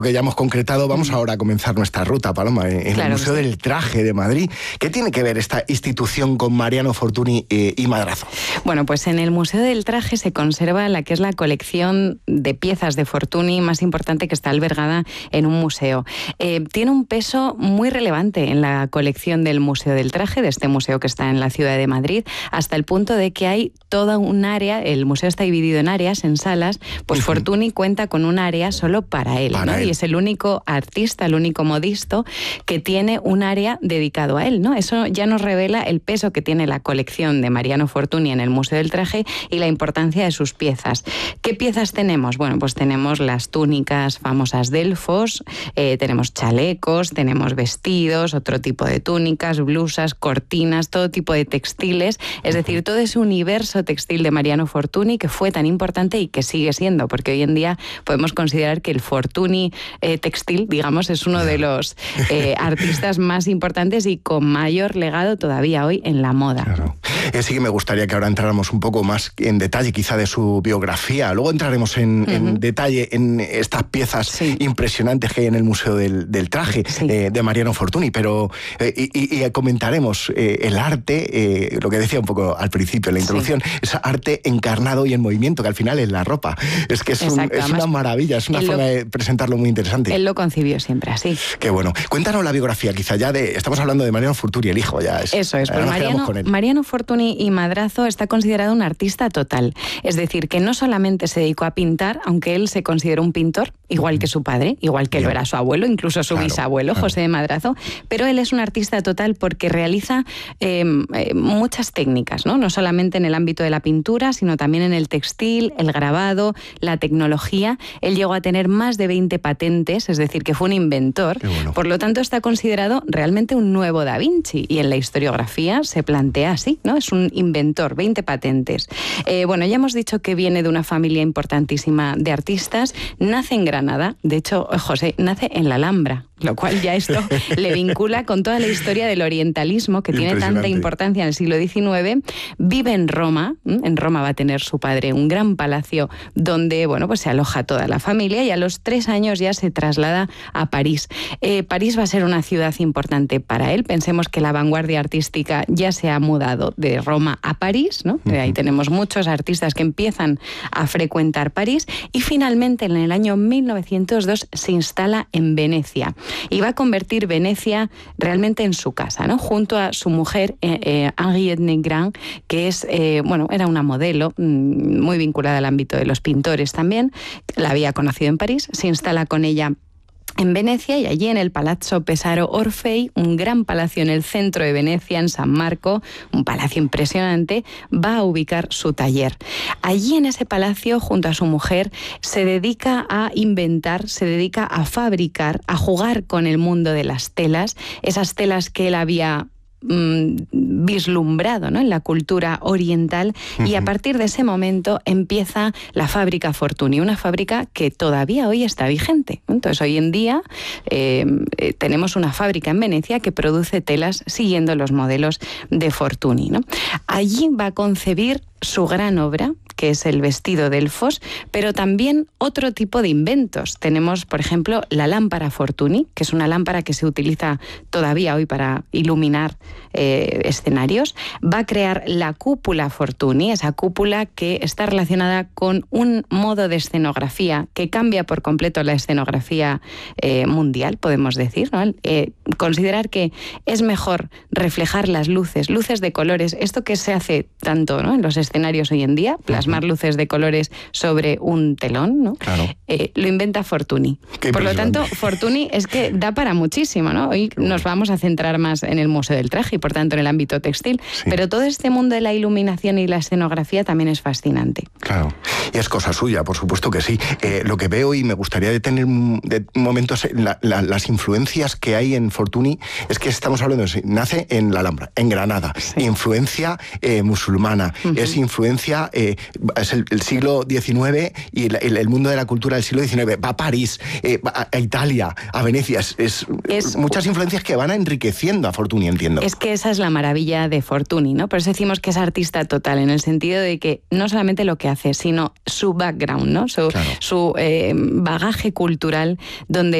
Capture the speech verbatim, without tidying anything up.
que ya hemos concretado, vamos ahora a comenzar nuestra ruta, Paloma, en claro el Museo sí. del Traje de Madrid. ¿Qué tiene que ver esta institución con Mariano Fortuny eh, y Madrazo? Bueno, pues en el Museo del Traje se conserva la que es la colección de piezas de Fortuny más importante que está albergada en un museo. Eh, tiene un peso muy relevante en la colección del Museo del Traje, de este museo que está en la ciudad de Madrid, hasta el punto de que hay toda un área, el museo está dividido en áreas, en salas, pues uh-huh. Fortuny cuenta con un área solo para él, para ¿no? él. Y es el único artista, el único modisto que tiene un área dedicado a él, ¿no? Eso ya nos revela el peso que tiene la colección de Mariano Fortuny en el Museo del Traje y la importancia de sus piezas. ¿Qué piezas tenemos? Bueno, pues tenemos las túnicas famosas Delfos, eh, tenemos chalecos, tenemos vestidos, otro tipo de túnicas, blusas, cortinas, todo tipo de textiles, es decir, todo ese universo textil de Mariano Fortuny que fue tan importante y que sigue siendo, porque hoy en día podemos considerar que el Fortuny eh, textil, digamos, es uno de los eh, artistas más importantes y con mayor legado todavía hoy en la moda. Claro. Eh, sí que me gustaría que ahora entráramos un poco más en detalle quizá de su biografía. Luego entraremos en, uh-huh. en detalle en estas piezas sí. impresionantes que hay en el Museo del, del Traje sí. eh, de Mariano Fortuny, pero eh, y, y comentaremos eh, el arte, eh, lo que decía un poco al principio en la introducción, sí. es arte encarnado y en movimiento, que al final es la ropa. Es que es, un, es una maravilla, es una forma lo, de presentarlo muy interesante. Él lo concibió siempre así. Qué bueno. Cuéntanos la biografía, quizá ya de... Estamos hablando de Mariano Fortuny, el hijo, ya es... Eso es, pues Mariano, Mariano Fortuny y Madrazo está considerado un artista total. Es decir, que no solamente se dedicó a pintar, aunque él se consideró un pintor, igual que su padre, igual que Bien. lo era su abuelo, incluso su claro, bisabuelo, claro. José de Madrazo, pero él es un artista total porque realiza eh, eh, muchas técnicas, ¿no? No solamente en el ámbito de la pintura, sino también en el textil, el grabado, la tecnología. Él llegó a tener más de veinte patentes, es decir, que fue un inventor. Bueno. Por lo tanto, está considerado realmente un nuevo Da Vinci y en la historiografía se plantea así, ¿no? Es un inventor, veinte patentes. Eh, bueno, ya hemos dicho que viene de una familia importantísima de artistas, nace en Granada, de hecho, José, nace en la Alhambra, lo cual ya esto le vincula con toda la historia del orientalismo que tiene tanta importancia en el siglo diecinueve. Vive en Roma, en Roma va a tener su padre un gran palacio donde, bueno, pues se aloja toda la familia y a los tres años ya se traslada a París. Eh, París va a ser una ciudad importante para él. Pensemos que la vanguardia artística ya se ha mudado de Roma a París, ¿no? Uh-huh. Ahí tenemos muchos artistas que empiezan a frecuentar París y finalmente en el año mil novecientos dos se instala en Venecia. Y va a convertir Venecia realmente en su casa, ¿no? Junto a su mujer, eh, eh, Henriette Negrin, que es, eh, bueno, era una modelo mmm, muy vinculada al ámbito de los pintores también, la había conocido en París, se instala con ella en Venecia y allí en el Palazzo Pesaro Orfei, un gran palacio en el centro de Venecia, en San Marco, un palacio impresionante, va a ubicar su taller. Allí en ese palacio, junto a su mujer, se dedica a inventar, se dedica a fabricar, a jugar con el mundo de las telas, esas telas que él había vislumbrado, ¿no? En la cultura oriental uh-huh. y a partir de ese momento empieza la fábrica Fortuny, una fábrica que todavía hoy está vigente. Entonces hoy en día eh, tenemos una fábrica en Venecia que produce telas siguiendo los modelos de Fortuny, ¿no? Allí va a concebir su gran obra, que es el vestido Delfos, pero también otro tipo de inventos. Tenemos, por ejemplo, la lámpara Fortuny, que es una lámpara que se utiliza todavía hoy para iluminar eh, escenarios. Va a crear la cúpula Fortuny, esa cúpula que está relacionada con un modo de escenografía que cambia por completo la escenografía eh, mundial, podemos decir, ¿no? Eh, considerar que es mejor reflejar las luces, luces de colores, esto que se hace tanto, ¿no? en los escenarios hoy en día, plasmar luces de colores sobre un telón, ¿no? Claro. Eh, lo inventa Fortuny. Por lo tanto, Fortuny es que da para muchísimo, ¿no? Hoy Qué nos bueno. vamos a centrar más en el Museo del Traje y, por tanto, en el ámbito textil. Sí. Pero todo este mundo de la iluminación y la escenografía también es fascinante. Claro. Y es cosa suya, por supuesto que sí. Eh, lo que veo y me gustaría detener de momentos la, la, las influencias que hay en Fortuny es que estamos hablando de nace en la Alhambra, en Granada. Sí. Influencia eh, musulmana. Uh-huh. Es influencia eh, es el, el siglo diecinueve y el, el, el mundo de la cultura del siglo diecinueve. Va a París, eh, va a Italia, a Venecia. Es, es, es muchas influencias que van enriqueciendo a Fortuny, entiendo. Es que esa es la maravilla de Fortuny, ¿no? Por eso decimos que es artista total, en el sentido de que no solamente lo que hace, sino su background, ¿no? Su, claro. su eh, bagaje cultural, donde